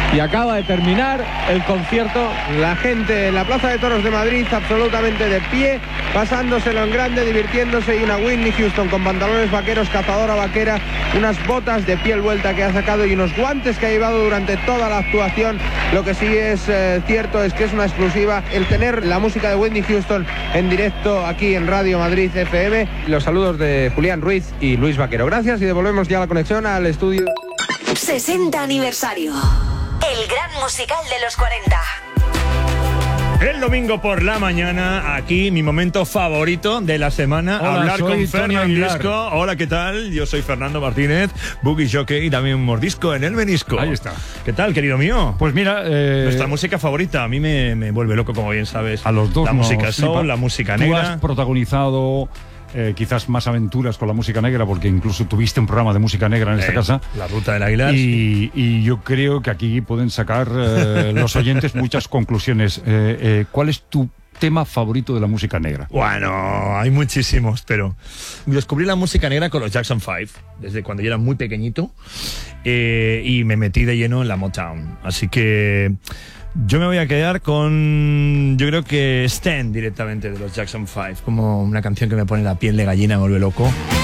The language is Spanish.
y acaba de terminar el concierto. La gente en la Plaza de Toros de Madrid absolutamente de pie, pasándoselo en grande, divirtiéndose, y una Whitney Houston con pantalones vaqueros, cazadora vaquera, unas botas de piel vuelta que ha sacado y unos guantes que ha llevado durante toda la actuación. Lo que sí es cierto es que es una exclusiva el tener la música de Whitney Houston en directo aquí en Radio Madrid FM. Los saludos de Julián Ruiz y Luis Vaquero. Gracias y devolvemos ya la conexión al estudio. 60 aniversario. El gran musical de los 40. El domingo por la mañana, aquí mi momento favorito de la semana. Hola, hablar soy con Fernando Aguilar. Disco. Hola, ¿qué tal? Yo soy Fernando Martínez, Boogie Jockey y también mordisco en el menisco. Ahí está. ¿Qué tal, querido mío? Pues mira, nuestra música favorita, a mí me vuelve loco, como bien sabes. a los dos la nos música soul, flipa. la música Tú negra. has protagonizado quizás más aventuras con la música negra, porque incluso tuviste un programa de música negra en esta casa. La Ruta del Águila. Y yo creo que aquí pueden sacar los oyentes muchas conclusiones. ¿Cuál es tu tema favorito de la música negra? Bueno, hay muchísimos, pero descubrí la música negra con los Jackson 5, desde cuando yo era muy pequeñito, y me metí de lleno en la Motown. Así que yo me voy a quedar con, yo creo que Stand directamente de los Jackson 5, como una canción que me pone la piel de gallina, me vuelve loco.